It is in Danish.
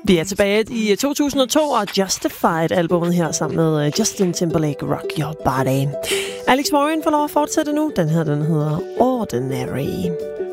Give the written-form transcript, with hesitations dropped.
Vi er tilbage i 2002 og Justified-albumet her sammen med Justin Timberlake, Rock Your Body. Alex Warren får lov at fortsætte nu. Den hedder Ordinary.